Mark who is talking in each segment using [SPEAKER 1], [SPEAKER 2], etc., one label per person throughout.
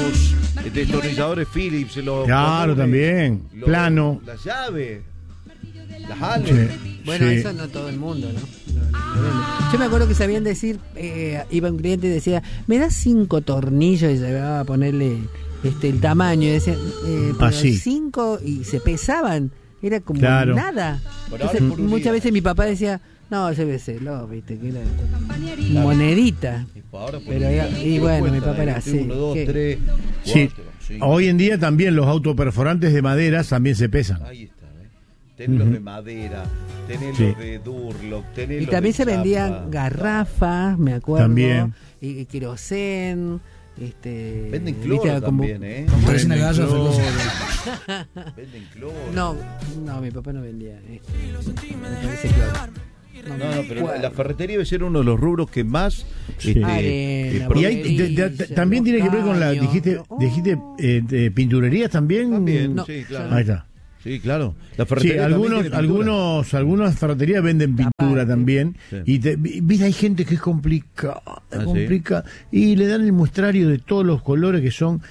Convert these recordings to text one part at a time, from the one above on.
[SPEAKER 1] los destornilladores Phillips,
[SPEAKER 2] Claro, también. Plano.
[SPEAKER 1] Las llaves, las Allen.
[SPEAKER 2] Sí,
[SPEAKER 3] Bueno,
[SPEAKER 2] sí.
[SPEAKER 3] eso no todo el mundo, ¿no? Yo me acuerdo que sabían decir, iba un cliente y decía, me das 5 tornillos, y se va a ponerle el tamaño, y decían, pero
[SPEAKER 2] Así.
[SPEAKER 3] 5, y se pesaban, era como
[SPEAKER 2] Claro.
[SPEAKER 3] nada.
[SPEAKER 1] Por ahora
[SPEAKER 3] Entonces,
[SPEAKER 1] por unidad.
[SPEAKER 3] muchas veces mi papá decía, no, lléveselo, viste, que era monedita.
[SPEAKER 1] Ahora por
[SPEAKER 3] Pero
[SPEAKER 1] unidad.
[SPEAKER 3] y bueno, mi
[SPEAKER 1] Cuesta,
[SPEAKER 3] papá era así.
[SPEAKER 1] 1, 2,
[SPEAKER 3] ¿Qué?
[SPEAKER 1] 3,
[SPEAKER 2] Sí.
[SPEAKER 1] 4, 5.
[SPEAKER 2] Hoy en día también los autoperforantes de madera también se pesan.
[SPEAKER 1] Ahí está, tenés los de madera, tenés
[SPEAKER 2] Sí.
[SPEAKER 1] los de Durlock, tenés
[SPEAKER 3] Y
[SPEAKER 1] los
[SPEAKER 3] también
[SPEAKER 1] de
[SPEAKER 3] se
[SPEAKER 1] chapa.
[SPEAKER 3] vendían garrafas, me acuerdo.
[SPEAKER 2] También.
[SPEAKER 3] Y querosén.
[SPEAKER 1] Venden
[SPEAKER 3] ¿viste?
[SPEAKER 1] cloro
[SPEAKER 3] Como-
[SPEAKER 1] también, ¿eh?
[SPEAKER 4] Comprarse una
[SPEAKER 2] Venden
[SPEAKER 4] garrafa,
[SPEAKER 2] cloro.
[SPEAKER 1] Venden cloro.
[SPEAKER 3] No, mi papá no vendía. Me parece que
[SPEAKER 1] No, pero la ferretería debe ser uno de los rubros que más
[SPEAKER 2] Sí.
[SPEAKER 3] Arena,
[SPEAKER 2] Y hay, también tiene que ver con la, dijiste de pinturerías también.
[SPEAKER 1] También,
[SPEAKER 3] No,
[SPEAKER 1] sí, claro.
[SPEAKER 2] Ahí está.
[SPEAKER 1] Sí, claro. La
[SPEAKER 2] Sí,
[SPEAKER 1] ferretería también tiene pintura.
[SPEAKER 2] algunas ferreterías venden pintura también.
[SPEAKER 1] Sí.
[SPEAKER 2] Y viste, hay gente que es complicada,
[SPEAKER 1] ¿sí?
[SPEAKER 2] complicada. Y le dan el muestrario de todos los colores, que son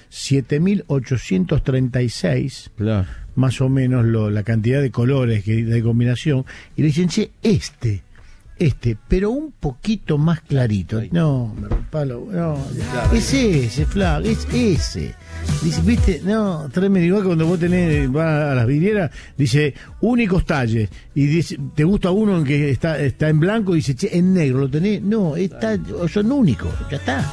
[SPEAKER 2] 7.836,
[SPEAKER 1] Claro.
[SPEAKER 2] más o menos la cantidad de colores de combinación. Y le dicen, che, pero un poquito más clarito.
[SPEAKER 1] Ahí.
[SPEAKER 2] No, me rompalo. No,
[SPEAKER 1] Claro.
[SPEAKER 2] es ese, Flag, es ese. Dice, viste, no, tráeme, igual que cuando vos vas a las vidrieras, dice, únicos talles. Y dice, te gusta uno en que está en blanco, y dice, che, en negro, ¿lo tenés? No, son únicos, ya está.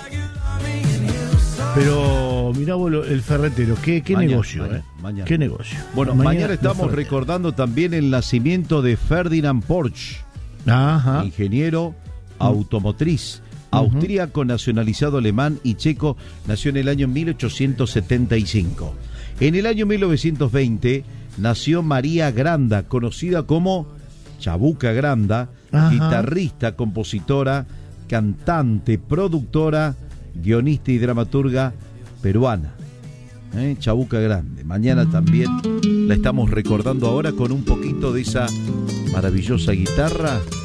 [SPEAKER 2] Pero mirá vos el ferretero, qué
[SPEAKER 1] Mañana,
[SPEAKER 2] negocio,
[SPEAKER 1] mañana.
[SPEAKER 2] Qué negocio.
[SPEAKER 1] Bueno, mañana estamos recordando también el nacimiento de Ferdinand Porsche,
[SPEAKER 2] Ajá.
[SPEAKER 1] ingeniero automotriz, austríaco nacionalizado alemán y checo, nació en el año 1875. En el año 1920 nació María Granda, conocida como Chabuca Granda,
[SPEAKER 2] Ajá.
[SPEAKER 1] guitarrista, compositora, cantante, productora, guionista y dramaturga peruana. Chabuca Grande. Mañana también la estamos recordando ahora con un poquito de esa maravillosa guitarra